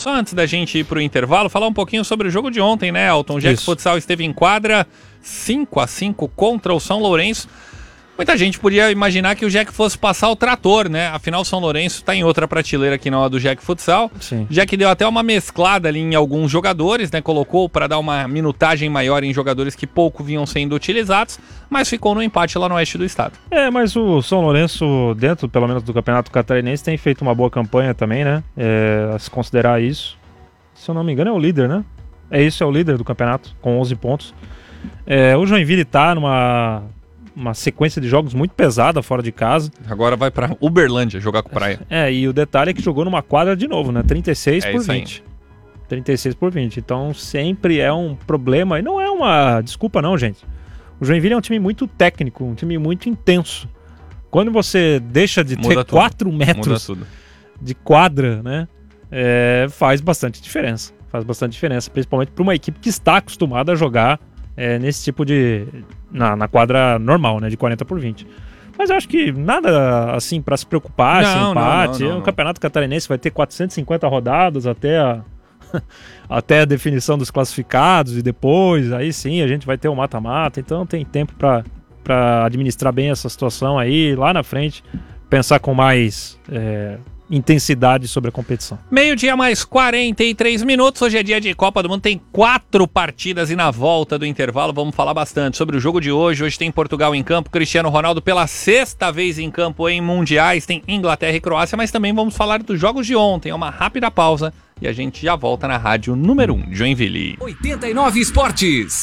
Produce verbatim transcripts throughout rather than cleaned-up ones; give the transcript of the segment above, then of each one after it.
Só antes da gente ir pro intervalo, falar um pouquinho sobre o jogo de ontem, né, Elton? O Jack Futsal esteve em quadra cinco a cinco contra o São Lourenço. Muita gente podia imaginar que o Jack fosse passar o trator, né? Afinal, o São Lourenço está em outra prateleira que não a do Jack Futsal. Sim. Jack deu até uma mesclada ali em alguns jogadores, né? Colocou para dar uma minutagem maior em jogadores que pouco vinham sendo utilizados, mas ficou no empate lá no oeste do estado. É, mas o São Lourenço, dentro pelo menos do Campeonato Catarinense, tem feito uma boa campanha também, né? É, a se considerar isso. Se eu não me engano, é o líder, né? É isso, é o líder do campeonato, com onze pontos. É, o Joinville tá numa... uma sequência de jogos muito pesada fora de casa. Agora vai pra Uberlândia jogar com Praia. É, e o detalhe é que jogou numa quadra de novo, né? trinta e seis É por isso aí. vinte. trinta e seis por vinte. Então sempre é um problema. E não é uma desculpa não, gente. O Joinville é um time muito técnico, um time muito intenso. Quando você deixa de Muda ter tudo. quatro Muda metros tudo. de quadra, né? É, faz bastante diferença. Faz bastante diferença, principalmente para uma equipe que está acostumada a jogar É, nesse tipo de... Na, na quadra normal, né? De quarenta por vinte. Mas eu acho que nada, assim, para se preocupar, Não, esse não, empate. não, não, o não. Campeonato Catarinense vai ter quatrocentas e cinquenta rodadas até a... até a definição dos classificados. E depois, aí sim, a gente vai ter o mata-mata. Então tem tempo para para administrar bem essa situação aí. Lá na frente, pensar com mais... É, intensidade sobre a competição. Meio-dia mais quarenta e três minutos, hoje é dia de Copa do Mundo, tem quatro partidas e na volta do intervalo vamos falar bastante sobre o jogo de hoje. Hoje tem Portugal em campo, Cristiano Ronaldo pela sexta vez em campo em mundiais, tem Inglaterra e Croácia, mas também vamos falar dos jogos de ontem. É uma rápida pausa e a gente já volta na rádio número um de Joinville. oitenta e nove Esportes.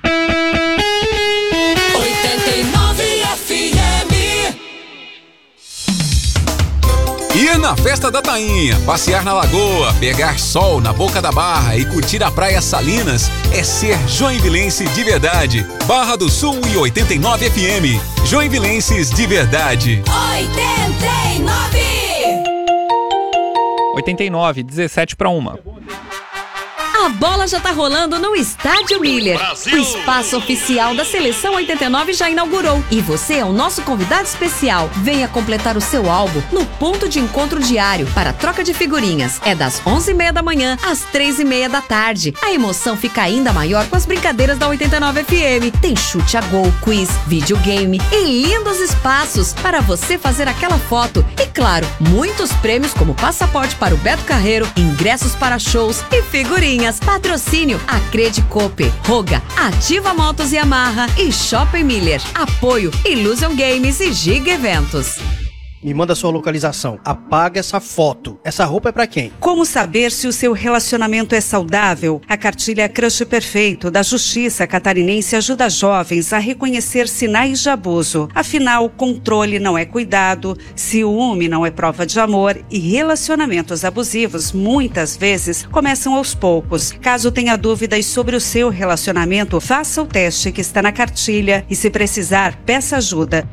oitenta e nove F M. Ir na festa da Tainha, passear na lagoa, pegar sol na Boca da Barra e curtir a Praia Salinas é ser joinvilense de verdade. Barra do Sul e oitenta e nove F M. Joinvilenses de verdade. oitenta e nove. oitenta e nove, dezessete para uma. A bola já tá rolando no Estádio Miller. Brasil! O espaço oficial da Seleção oitenta e nove já inaugurou. E você é o nosso convidado especial. Venha completar o seu álbum no ponto de encontro diário para troca de figurinhas. É das onze e meia da manhã às três e meia da tarde. A emoção fica ainda maior com as brincadeiras da oitenta e nove F M. Tem chute a gol, quiz, videogame e lindos espaços para você fazer aquela foto. E claro, muitos prêmios como passaporte para o Beto Carreiro, ingressos para shows e figurinhas. Patrocínio Acredi Cope, Roga, Ativa Motos e Yamaha e Shopping Miller. Apoio Illusion Games e Giga Eventos. Me manda sua localização. Apaga essa foto. Essa roupa é pra quem? Como saber se o seu relacionamento é saudável? A cartilha Crush Perfeito da Justiça Catarinense ajuda jovens a reconhecer sinais de abuso. Afinal, controle não é cuidado, ciúme não é prova de amor e relacionamentos abusivos muitas vezes começam aos poucos. Caso tenha dúvidas sobre o seu relacionamento, faça o teste que está na cartilha e, se precisar, peça ajuda.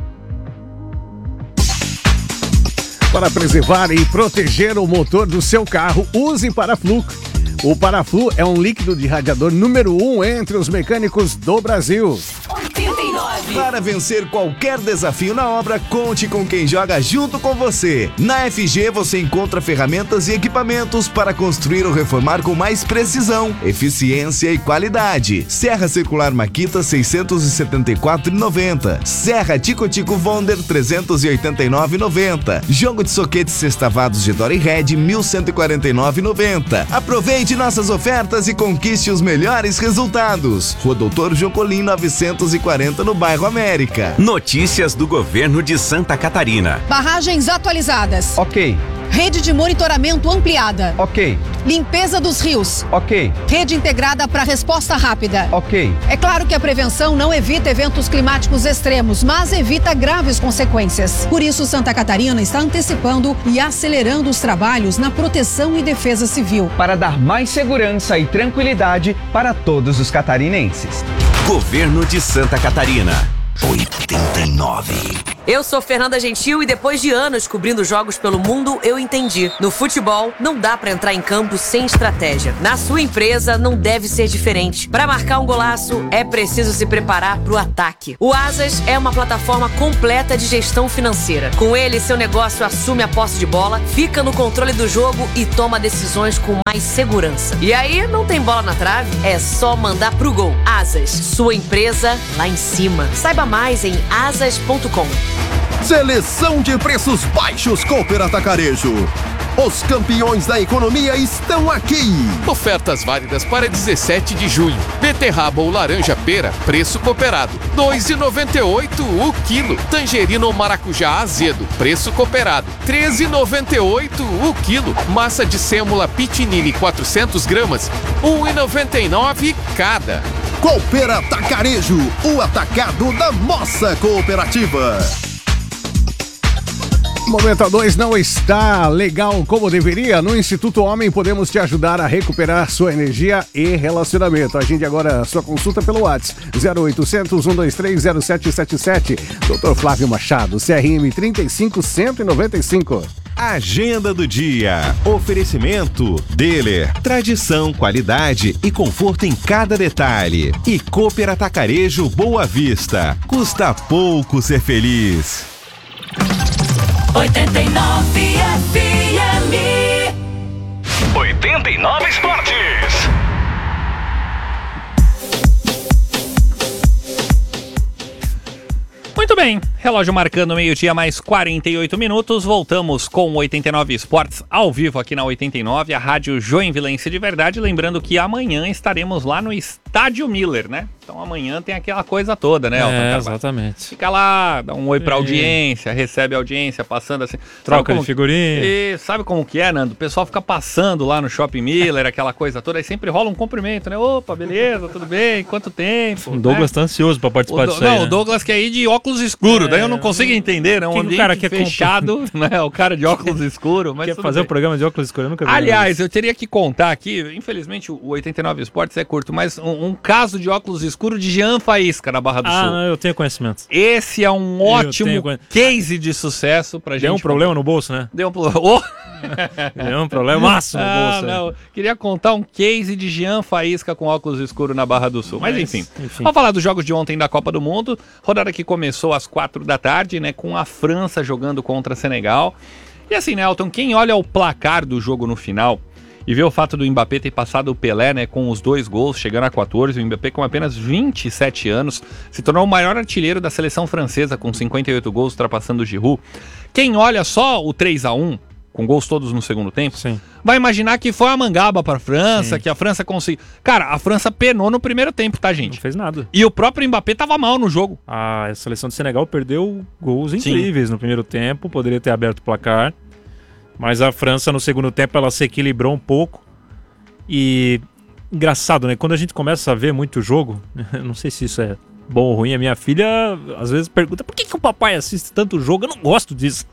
Para preservar e proteger o motor do seu carro, use Paraflu. O Paraflu é um líquido de radiador número um entre os mecânicos do Brasil. oitenta e nove. Para vencer qualquer desafio na obra, conte com quem joga junto com você. Na F G você encontra ferramentas e equipamentos para construir ou reformar com mais precisão, eficiência e qualidade. Serra Circular Makita seiscentos e setenta e quatro reais e noventa centavos. Serra Tico Tico Wonder trezentos e oitenta e nove reais e noventa centavos. Jogo de soquetes sextavados de Dory Red mil cento e quarenta e nove reais e noventa centavos. Aproveite nossas ofertas e conquiste os melhores resultados. Rua Doutor João Colim novecentos e quarenta no bairro América. Notícias do governo de Santa Catarina. Barragens atualizadas. Ok. Rede de monitoramento ampliada. Ok. Limpeza dos rios. Ok. Rede integrada para resposta rápida. Ok. É claro que a prevenção não evita eventos climáticos extremos, mas evita graves consequências. Por isso, Santa Catarina está antecipando e acelerando os trabalhos na proteção e defesa civil. Para dar mais segurança e tranquilidade para todos os catarinenses. Governo de Santa Catarina. oitenta e nove. Eu sou Fernanda Gentil e depois de anos cobrindo jogos pelo mundo, eu entendi. No futebol, não dá pra entrar em campo sem estratégia. Na sua empresa, não deve ser diferente. Pra marcar um golaço, é preciso se preparar pro ataque. O Asas é uma plataforma completa de gestão financeira. Com ele, seu negócio assume a posse de bola, fica no controle do jogo e toma decisões com mais segurança. E aí, não tem bola na trave? É só mandar pro gol. Asas, sua empresa lá em cima. Saiba mais em asas ponto com. Seleção de preços baixos Cooper Atacarejo. Os campeões da economia estão aqui. Ofertas válidas para dezessete de junho. Beterraba ou laranja pera, preço cooperado, dois reais e noventa e oito centavos o quilo. Tangerina ou maracujá azedo, preço cooperado, treze reais e noventa e oito centavos o quilo. Massa de sêmola pitinini quatrocentas gramas, um real e noventa e nove centavos cada. Cooper Atacarejo, o atacado da nossa cooperativa. Momento dois não está legal como deveria. No Instituto Homem podemos te ajudar a recuperar sua energia e relacionamento. Agende agora sua consulta pelo WhatsApp zero oitocentos, um dois três, zero sete sete sete. doutor Flávio Machado, C R M trinta e cinco, cento e noventa e cinco. Agenda do dia. Oferecimento Deler. Tradição, qualidade e conforto em cada detalhe. E Cooper Atacarejo Boa Vista. Custa pouco ser feliz. oitenta e nove F M. oitenta e nove Esportes. Muito bem, relógio marcando meio-dia mais quarenta e oito minutos, voltamos com o oitenta e nove Esportes ao vivo aqui na oitenta e nove, a rádio Joinvilense de verdade, lembrando que amanhã estaremos lá no Estádio Miller, né? Então amanhã tem aquela coisa toda, né, Elton É, Carvalho? exatamente. Fica lá, dá um oi pra É. audiência, recebe a audiência, passando assim. Troca Sabe de figurinha. E sabe como que é, Nando? O pessoal fica passando lá no Shopping Miller, aquela coisa toda, aí sempre rola um cumprimento, né? Opa, beleza, tudo bem? Quanto tempo? O Douglas né? tá ansioso pra participar O Do- disso aí, Não, né? o Douglas quer ir de óculos escuros, É, daí eu não consigo entender, né? Um quem que o ambiente cara quer fechado, né? O cara de óculos escuros, mas Quer tudo fazer bem. o programa de óculos escuros? Eu nunca vi. Aliás, eu teria que contar aqui, infelizmente o oitenta e nove Esportes é curto, mas um, um caso de óculos escuros de Jean Faísca na Barra do Ah, Sul. não, eu tenho conhecimento. Esse é um Eu ótimo tenho conhe- case de sucesso pra gente. Deu um problema no bolso, né? Deu um problema. Oh! Deu um problema máximo no Ah, bolso. né? não. Queria contar um case de Jean Faísca com óculos escuros na Barra do Sul. Mas, Mas, enfim. enfim. Vamos falar dos jogos de ontem da Copa do Mundo. Rodada que começou às quatro da tarde, né? Com a França jogando contra Senegal. E assim, né, Elton, quem olha o placar do jogo no final e vê o fato do Mbappé ter passado o Pelé, né, com os dois gols, chegando a quatorze, o Mbappé com apenas vinte e sete anos, se tornou o maior artilheiro da seleção francesa com cinquenta e oito gols, ultrapassando o Giroud. Quem olha só o três a um, com gols todos no segundo tempo, Sim. vai imaginar que foi a mangaba pra França, Sim. que a França conseguiu... Cara, a França penou no primeiro tempo, tá, Não gente? fez nada. E o próprio Mbappé tava mal no jogo. A seleção de Senegal perdeu gols incríveis no primeiro tempo, poderia ter aberto o placar. Mas a França no segundo tempo ela se equilibrou um pouco. E engraçado, né? Quando a gente começa a ver muito jogo, eu não sei se isso é bom ou ruim, a minha filha às vezes pergunta por que, que o papai assiste tanto jogo? Eu não gosto disso.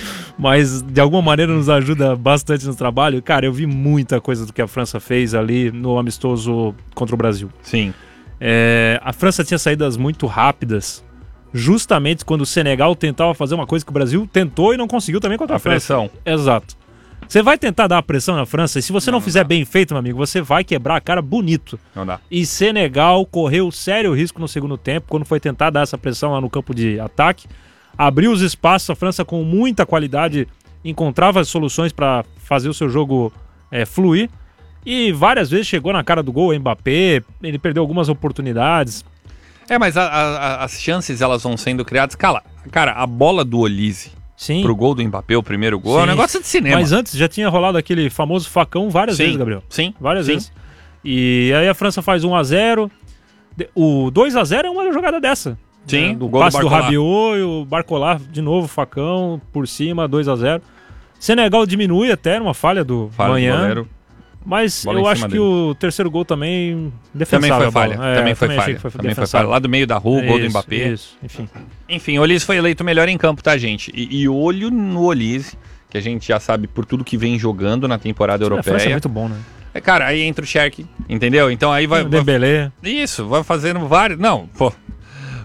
Mas de alguma maneira nos ajuda bastante no trabalho. Cara, eu vi muita coisa do que a França fez ali no amistoso contra o Brasil. Sim. É, a França tinha saídas muito rápidas, justamente quando o Senegal tentava fazer uma coisa que o Brasil tentou e não conseguiu também contra a, A França. pressão. Exato. Você vai tentar dar a pressão na França e se você não, Não, fizer não dá. bem feito, meu amigo, você vai quebrar a cara bonito. Não dá. E Senegal correu sério risco no segundo tempo, quando foi tentar dar essa pressão lá no campo de ataque. Abriu os espaços, a França com muita qualidade encontrava as soluções para fazer o seu jogo é, fluir. E várias vezes chegou na cara do gol o Mbappé, ele perdeu algumas oportunidades. É, mas a- a- as chances elas vão sendo criadas. Cara, cara, a bola do Olise Sim. pro gol do Mbappé, o primeiro gol, é um Sim. negócio de cinema. Mas antes já tinha rolado aquele famoso facão várias Sim, vezes, Gabriel. sim, Várias sim. vezes. E aí a França faz um a zero. De- O dois a zero é uma jogada dessa. Sim, né? Do o gol do passe do, Barcola. Rabiot e o Barcola de novo, facão por cima, dois a zero. Senegal diminui até numa falha do Falha do Manhã. goleiro. Mas Bola em eu cima acho que dele. o terceiro gol também defensável. Também foi a bola. falha. É, também foi achei falha. que foi Também foi defensável. falha. Lá do meio da rua, o gol do Isso, Mbappé. Isso, enfim. Enfim, o Olise foi eleito o melhor em campo, tá, gente? E, e olho no Olise, que a gente já sabe por tudo que vem jogando na temporada A europeia. França é muito bom, né? É, cara, aí entra o Cherki, entendeu? Então aí vai... O Dembélé. Isso, vai fazendo vários... Não, pô...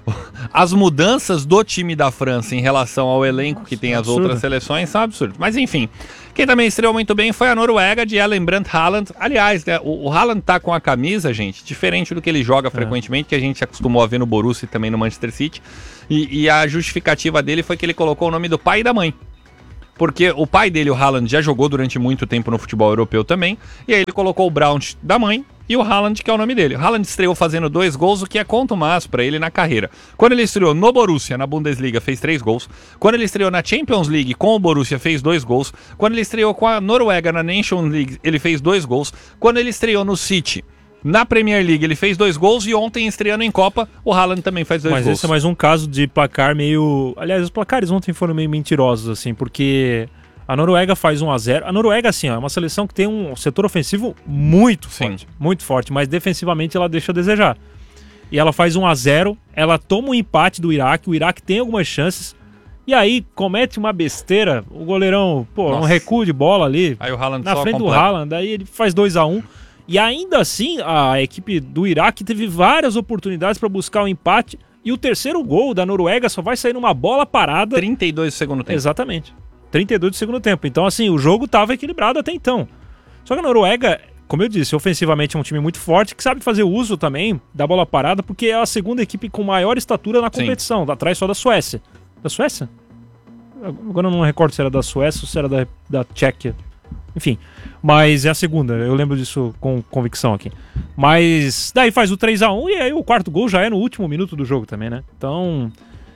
as mudanças do time da França em relação ao elenco que tem as absurdo. outras seleções são absurdas. Mas enfim, quem também estreou muito bem foi a Noruega de Erling Brandt Haaland. Aliás, né, o, o Haaland tá com a camisa, gente, diferente do que ele joga é. frequentemente, que a gente se acostumou a ver no Borussia e também no Manchester City. E, e a justificativa dele foi que ele colocou o nome do pai e da mãe. Porque o pai dele, o Haaland, já jogou durante muito tempo no futebol europeu também. E aí ele colocou o Brandt da mãe e o Haaland, que é o nome dele. O Haaland estreou fazendo dois gols, o que é contumaz para ele na carreira. Quando ele estreou no Borussia, na Bundesliga, fez três gols. Quando ele estreou na Champions League com o Borussia, fez dois gols. Quando ele estreou com a Noruega na Nations League, ele fez dois gols. Quando ele estreou no City, na Premier League, ele fez dois gols. E ontem, estreando em Copa, o Haaland também faz dois Mas gols. Mas esse é mais um caso de placar meio... Aliás, os placares ontem foram meio mentirosos, assim, porque... A Noruega faz um a zero. A Noruega, assim, ó, é uma seleção que tem um setor ofensivo muito Sim. forte. Muito forte, mas defensivamente ela deixa a desejar. E ela faz um a zero, ela toma um empate do Iraque, o Iraque tem algumas chances, e aí comete uma besteira, o goleirão, pô, Nossa. um recuo de bola ali, aí o Haaland na só frente completa. do Haaland, aí ele faz dois a um. E ainda assim, a equipe do Iraque teve várias oportunidades para buscar o empate, e o terceiro gol da Noruega só vai sair numa bola parada. trinta e dois do segundo tempo. Exatamente. trinta e dois do segundo tempo. Então, assim, o jogo estava equilibrado até então. Só que a Noruega, como eu disse, ofensivamente é um time muito forte, que sabe fazer uso também da bola parada, porque é a segunda equipe com maior estatura na competição, Sim. atrás só da Suécia. Da Suécia? Agora eu não recordo se era da Suécia ou se era da, da Tchequia. Enfim, mas é a segunda, eu lembro disso com convicção aqui. Mas daí faz o três a um e aí o quarto gol já é no último minuto do jogo também, né? Então,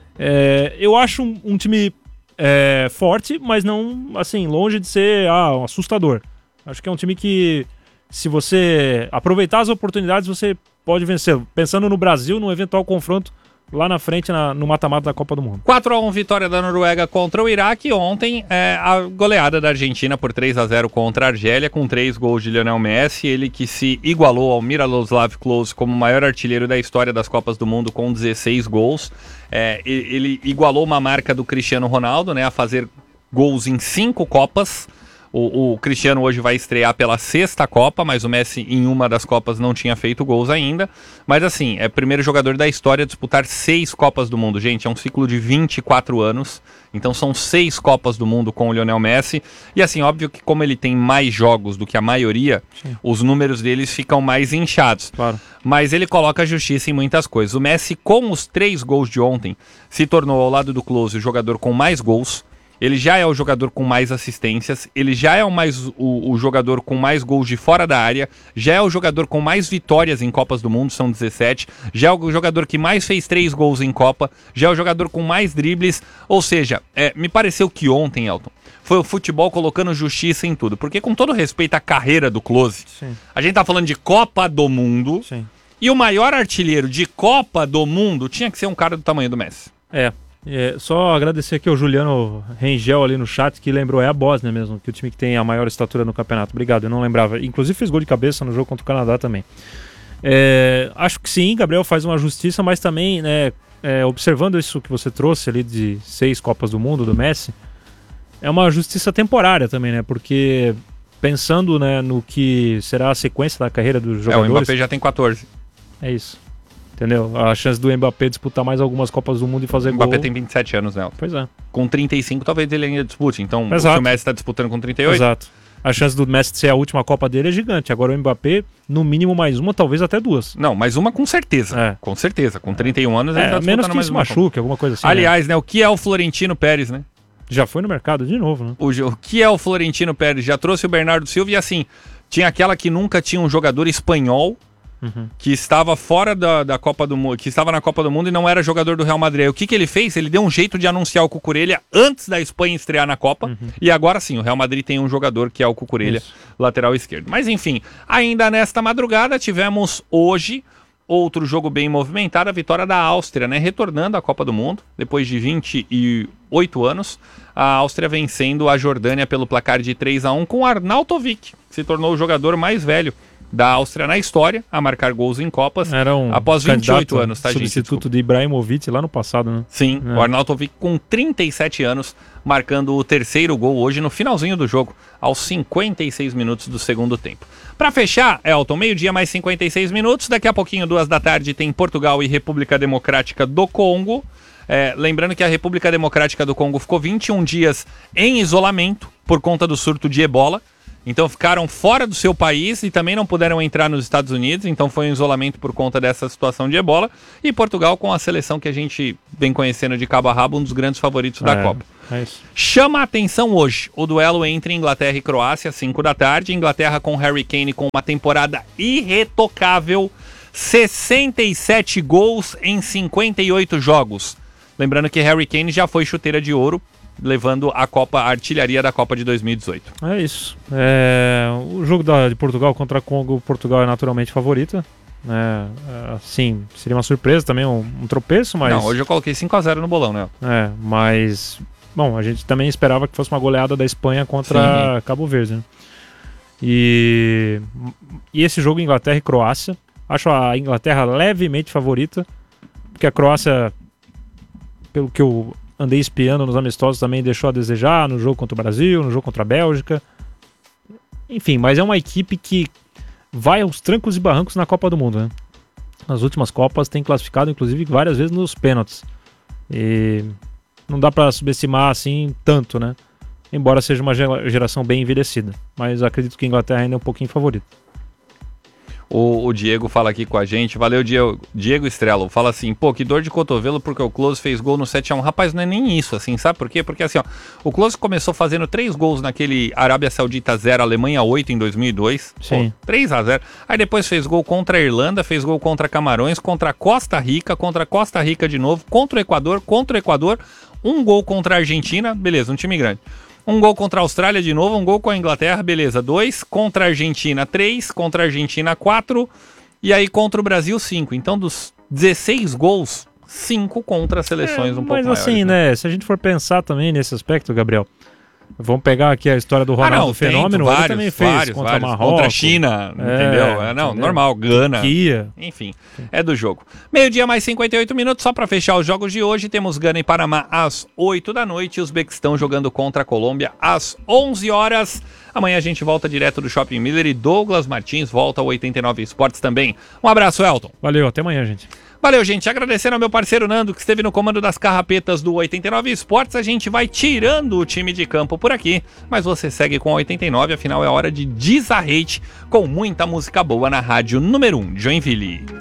é, eu acho um, um time... É, forte, mas não, assim, longe de ser ah, um assustador. Acho que é um time que, se você aproveitar as oportunidades, você pode vencer. Pensando no Brasil, num eventual confronto lá na frente, na, no mata-mata da Copa do Mundo. quatro a um vitória da Noruega contra o Iraque. Ontem, é, a goleada da Argentina por três a zero contra a Argélia, com três gols de Lionel Messi. Ele que se igualou ao Miroslav Klose como o maior artilheiro da história das Copas do Mundo, com dezesseis gols. É, ele igualou uma marca do Cristiano Ronaldo, né, a fazer gols em cinco Copas. O, o Cristiano hoje vai estrear pela sexta Copa, mas o Messi em uma das Copas não tinha feito gols ainda. Mas assim, é o primeiro jogador da história a disputar seis Copas do Mundo. Gente, é um ciclo de vinte e quatro anos. Então são seis Copas do Mundo com o Lionel Messi. E assim, óbvio que como ele tem mais jogos do que a maioria, Sim. os números deles ficam mais inchados. Claro. Mas ele coloca a justiça em muitas coisas. O Messi, com os três gols de ontem, se tornou, ao lado do Klose, o jogador com mais gols. Ele já é o jogador com mais assistências, ele já é o, mais, o, o jogador com mais gols de fora da área, já é o jogador com mais vitórias em Copas do Mundo, são dezessete, já é o jogador que mais fez três gols em Copa, já é o jogador com mais dribles, ou seja, é, me pareceu que ontem, Elton, foi o futebol colocando justiça em tudo, porque com todo respeito à carreira do Klose, Sim. a gente tá falando de Copa do Mundo, Sim. e o maior artilheiro de Copa do Mundo tinha que ser um cara do tamanho do Messi. É. É, só agradecer aqui ao Juliano Rengel ali no chat, que lembrou, é a Bósnia mesmo, que o time que tem a maior estatura no campeonato. Obrigado, eu não lembrava. Inclusive fez gol de cabeça no jogo contra o Canadá também. É, acho que sim, Gabriel faz uma justiça, mas também, né, é, observando isso que você trouxe ali de seis Copas do Mundo do Messi, é uma justiça temporária também, né? Porque pensando, né, no que será a sequência da carreira dos jogadores... É, o Mbappé já tem quatorze. É isso. Entendeu? A chance do Mbappé disputar mais algumas Copas do Mundo e fazer o gol... O Mbappé tem vinte e sete anos, né? Pois é. Com trinta e cinco, talvez ele ainda dispute. Então, Exato. o Messi está disputando com trinta e oito. Exato. A chance do Messi ser a última Copa dele é gigante. Agora o Mbappé, no mínimo mais uma, talvez até duas. Não, mais uma com certeza. É. Com certeza. Com trinta e um anos ele é, tá menos que mais se uma machuque, alguma coisa assim. Aliás, né? né? O que é o Florentino Pérez, né? Já foi no mercado de novo, né? O, o que é o Florentino Pérez? Já trouxe o Bernardo Silva e assim, tinha aquela que nunca tinha um jogador espanhol Uhum. que estava fora da, da Copa do Mundo, que estava na Copa do Mundo e não era jogador do Real Madrid. O que, que ele fez? Ele deu um jeito de anunciar o Cucurella antes da Espanha estrear na Copa. Uhum. E agora sim, o Real Madrid tem um jogador que é o Cucurella, Isso. lateral esquerdo. Mas enfim, ainda nesta madrugada tivemos hoje outro jogo bem movimentado, a vitória da Áustria, né? Retornando à Copa do Mundo, depois de vinte e oito anos. A Áustria vencendo a Jordânia pelo placar de três a um com Arnautovic, que se tornou o jogador mais velho da Áustria na história a marcar gols em Copas Era um após vinte e oito anos, tá, gente? Substituto de Ibrahimovic lá no passado, né? Sim, é. o Arnautovic com trinta e sete anos, marcando o terceiro gol hoje no finalzinho do jogo, aos cinquenta e seis minutos do segundo tempo. Para fechar, Elton, meio-dia mais cinquenta e seis minutos, daqui a pouquinho, duas da tarde, tem Portugal e República Democrática do Congo. É, lembrando que a República Democrática do Congo ficou vinte e um dias em isolamento por conta do surto de ebola. Então ficaram fora do seu país e também não puderam entrar nos Estados Unidos, então foi um isolamento por conta dessa situação de ebola. E Portugal com a seleção que a gente vem conhecendo de cabo a rabo, um dos grandes favoritos da é, Copa. É isso. Chama a atenção hoje o duelo entre Inglaterra e Croácia, cinco da tarde. Inglaterra com Harry Kane com uma temporada irretocável, sessenta e sete gols em cinquenta e oito jogos. Lembrando que Harry Kane já foi chuteira de ouro, levando a Copa, a artilharia da Copa de dois mil e dezoito. É isso. É, o jogo da, de Portugal contra Congo, Portugal é naturalmente favorita. É, é, sim, seria uma surpresa também, um, um tropeço, mas... Não, hoje eu coloquei cinco a zero no bolão, né? É, mas... Bom, a gente também esperava que fosse uma goleada da Espanha contra Sim. Cabo Verde, né? E, e esse jogo Inglaterra e Croácia, acho a Inglaterra levemente favorita, porque a Croácia, pelo que eu andei espiando nos amistosos, também deixou a desejar no jogo contra o Brasil, no jogo contra a Bélgica. Enfim, mas é uma equipe que vai aos trancos e barrancos na Copa do Mundo, né? Nas últimas Copas tem classificado, inclusive, várias vezes nos pênaltis. E não dá para subestimar assim tanto, né? Embora seja uma geração bem envelhecida. Mas acredito que a Inglaterra ainda é um pouquinho favorita. O, o Diego fala aqui com a gente. Valeu, Diego, Diego Estrela. Fala assim, pô, que dor de cotovelo porque o Klose fez gol no sete a um. Rapaz, não é nem isso, assim, sabe por quê? Porque assim, ó, o Klose começou fazendo três gols naquele Arábia Saudita zero, Alemanha oito em dois mil e dois. Sim. Pô, três a zero. Aí depois fez gol contra a Irlanda, fez gol contra Camarões, contra Costa Rica, contra Costa Rica de novo, contra o Equador, contra o Equador, um gol contra a Argentina, beleza, um time grande. Um gol contra a Austrália de novo, um gol com a Inglaterra, beleza, dois. Contra a Argentina, três. Contra a Argentina, quatro. E aí contra o Brasil, cinco. Então dos dezesseis gols, cinco contra seleções é, um pouco maiores. Mas assim, né? né, se a gente for pensar também nesse aspecto, Gabriel, vamos pegar aqui a história do Ronaldo ah, não, Fenômeno, vários, ele também fez vários, contra vários. Marrocos. Contra a China, é, entendeu? É, não, entendeu? Normal, Gana. Turquia. Enfim, é do jogo. Meio-dia mais cinquenta e oito minutos, só para fechar os jogos de hoje, temos Gana e Panamá às oito da noite e o Uzbequistão jogando contra a Colômbia às onze horas. Amanhã a gente volta direto do Shopping Miller e Douglas Martins volta ao oitenta e nove Esportes também. Um abraço, Elton. Valeu, até amanhã, gente. Valeu, gente. Agradecendo ao meu parceiro Nando, que esteve no comando das carrapetas do oitenta e nove Esportes. A gente vai tirando o time de campo por aqui, mas você segue com a oitenta e nove, afinal é hora de Desarrete, com muita música boa na rádio número um de Joinville.